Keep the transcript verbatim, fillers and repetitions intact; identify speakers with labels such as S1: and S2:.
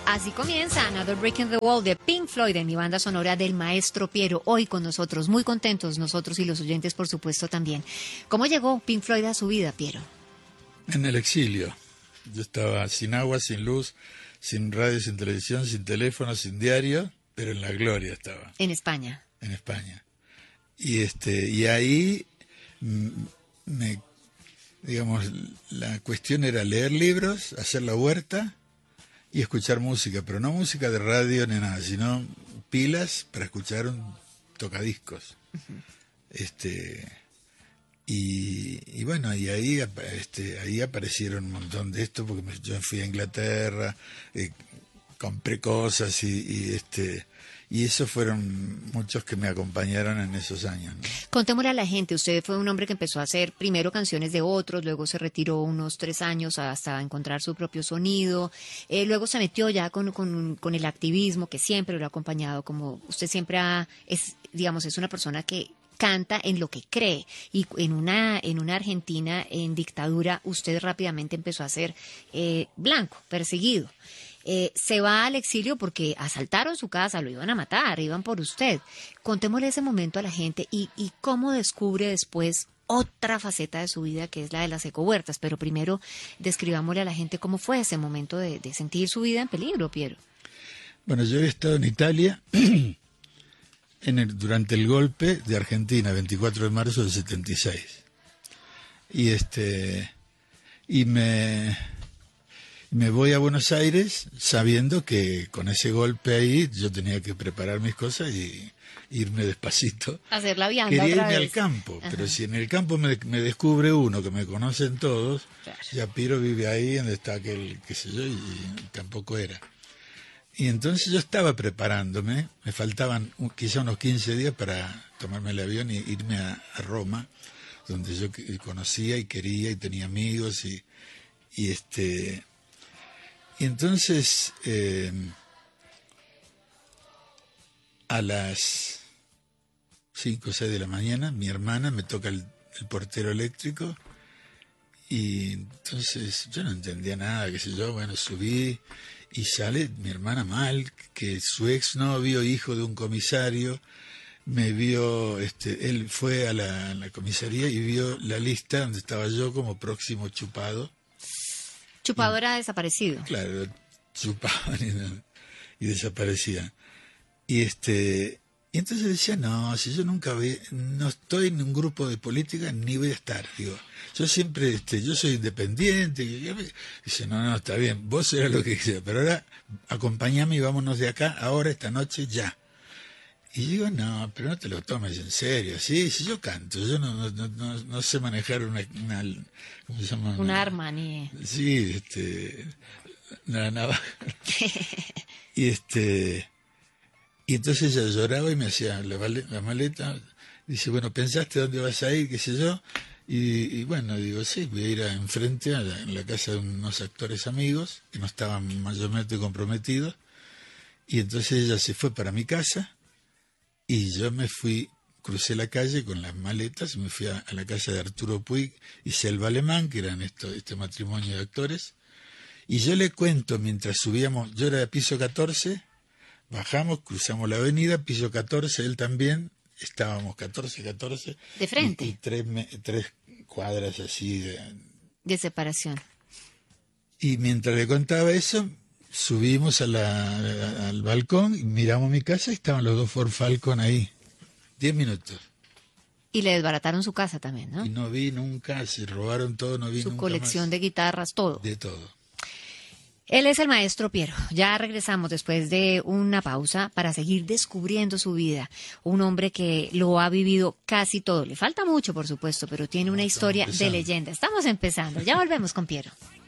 S1: Así comienza Another Brick in the Wall de Pink Floyd en mi banda sonora del maestro Piero. Hoy con nosotros, muy contentos nosotros y los oyentes por supuesto también. ¿Cómo llegó Pink Floyd a su vida, Piero?
S2: En el exilio. Yo estaba sin agua, sin luz, sin radio, sin televisión, sin teléfono, sin diario, pero en la gloria estaba.
S1: En España.
S2: En España. Y este y ahí me digamos la cuestión era leer libros, hacer la huerta y escuchar música, pero no música de radio ni nada, sino pilas para escuchar un tocadiscos. Uh-huh. Este y, y bueno, y ahí este ahí aparecieron un montón de esto porque me, yo fui a Inglaterra, eh, compré cosas y, y este y esos fueron muchos que me acompañaron en esos años, ¿no?
S1: Contémosle a la gente, usted fue un hombre que empezó a hacer primero canciones de otros, luego se retiró unos tres años hasta encontrar su propio sonido, eh, luego se metió ya con, con, con el activismo que siempre lo ha acompañado, como usted siempre ha, es, digamos, es una persona que canta en lo que cree, y en una en una Argentina en dictadura usted rápidamente empezó a ser eh, blanco, perseguido. Eh, se va al exilio porque asaltaron su casa, lo iban a matar, iban por usted. Contémosle ese momento a la gente y, y cómo descubre después otra faceta de su vida que es la de las ecohuertas. Pero primero describámosle a la gente cómo fue ese momento de, de sentir su vida en peligro, Piero.
S2: Bueno, yo he estado en Italia en el, durante el golpe de Argentina, veinticuatro de marzo del setenta y seis. Y este y me... Me voy a Buenos Aires sabiendo que con ese golpe ahí yo tenía que preparar mis cosas y irme despacito.
S1: Hacer la vianda
S2: Quería
S1: otra
S2: irme
S1: vez
S2: al campo,
S1: Ajá.
S2: Pero si en el campo me, me descubre uno que me conocen todos,
S1: claro.
S2: Ya Piero vive ahí donde está aquel, qué sé yo, y, y tampoco era. Y entonces yo estaba preparándome, me faltaban un, quizá unos quince días para tomarme el avión y irme a, a Roma, donde yo conocía y quería y tenía amigos y, y este... Y entonces, eh, a las cinco o seis de la mañana, mi hermana me toca el, el portero eléctrico y entonces yo no entendía nada, qué sé yo, bueno, subí y sale mi hermana mal, que su exnovio, hijo de un comisario, me vio, este, él fue a la, a la comisaría y vio la lista donde estaba yo como próximo chupado.
S1: Chupado era desaparecido.
S2: Claro, chupaban y, y desaparecían. Y este y entonces decía, no, si yo nunca voy, no estoy en un grupo de política ni voy a estar. Digo, yo siempre, este, yo soy independiente. Dice, no, no, está bien, vos serás lo que quieras, pero ahora acompáñame y vámonos de acá, ahora, esta noche, ya. Y digo, no, pero no te lo tomes en serio. Sí, sí, yo canto, yo no no no, no sé manejar una, una ¿cómo se llama?
S1: Un una, arma, ni...
S2: Sí, este, una navaja. y este, y entonces ella lloraba y me hacía la, la maleta. Dice, bueno, ¿pensaste dónde vas a ir? Qué sé yo. Y, y bueno, digo, sí, voy a ir a, enfrente a la, en la casa de unos actores amigos que no estaban mayormente comprometidos. Y entonces ella se fue para mi casa. Y yo me fui, crucé la calle con las maletas, me fui a, a la casa de Arturo Puig y Selva Alemán, que eran esto, este matrimonio de actores, y yo le cuento, mientras subíamos, yo era de piso catorce, bajamos, cruzamos la avenida, piso catorce, él también, estábamos catorce, catorce.
S1: De frente.
S2: Y, y tres, tres cuadras así de...
S1: de separación.
S2: Y mientras le contaba eso... Subimos a la, a, al balcón y miramos mi casa y estaban los dos Ford Falcon ahí. Diez minutos.
S1: Y le desbarataron su casa también, ¿no?
S2: Y no vi nunca, se robaron todo, no vi
S1: su
S2: nunca
S1: colección
S2: más.
S1: De guitarras, todo.
S2: De todo.
S1: Él es el maestro Piero. Ya regresamos después de una pausa para seguir descubriendo su vida. Un hombre que lo ha vivido casi todo. Le falta mucho, por supuesto, pero tiene no, una historia de leyenda. Estamos empezando. Ya volvemos con Piero.